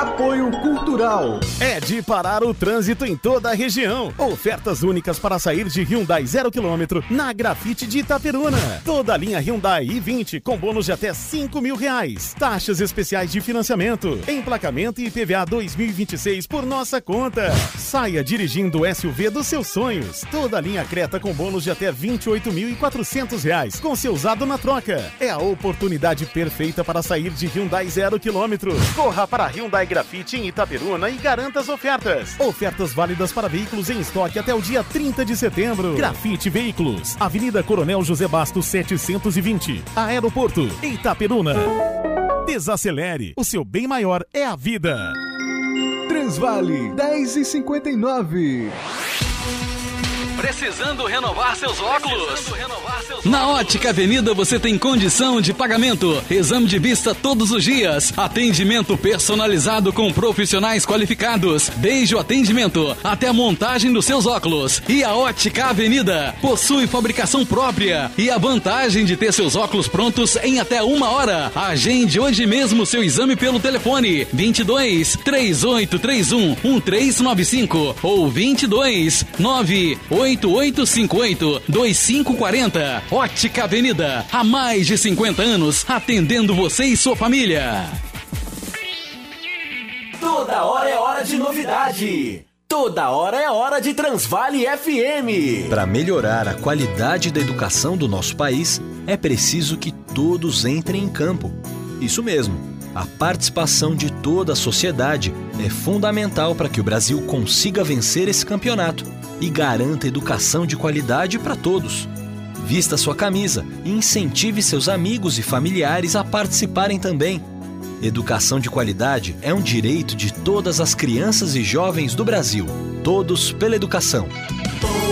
Apoio Cultural. É de parar o trânsito em toda a região. Ofertas únicas para sair de Hyundai 0 km na Grafite de Itaperuna. Toda a linha Hyundai i20 com bônus de até R$5.000. Taxas especiais de financiamento, emplacamento e IPVA 2026 por nossa conta. Saia dirigindo o SUV dos seus sonhos. Toda a linha Creta com bônus de até R$28.400 com seu usado na troca. É a oportunidade perfeita para sair de Hyundai 0 km. Corra para Hyundai Grafite em Itaperuna e garanta as ofertas. Ofertas válidas para veículos em estoque até o dia 30 de setembro. Grafite Veículos, Avenida Coronel José Bastos 720, Aeroporto, Itaperuna. Desacelere, o seu bem maior é a vida. Transvale 10h59. Precisando renovar seus óculos? Na Ótica Avenida você tem condição de pagamento, exame de vista todos os dias, atendimento personalizado com profissionais qualificados, desde o atendimento até a montagem dos seus óculos. E a Ótica Avenida possui fabricação própria e a vantagem de ter seus óculos prontos em até 1 hora. Agende hoje mesmo seu exame pelo telefone 22 3831 1395 ou 22 98858 2540. Ótica Avenida, há mais de 50 anos, atendendo você e sua família. Toda hora é hora de novidade. Toda hora é hora de Transvale FM. Para melhorar a qualidade da educação do nosso país, é preciso que todos entrem em campo. Isso mesmo, a participação de toda a sociedade é fundamental para que o Brasil consiga vencer esse campeonato e garanta educação de qualidade para todos. Vista sua camisa e incentive seus amigos e familiares a participarem também. Educação de qualidade é um direito de todas as crianças e jovens do Brasil. Todos pela educação.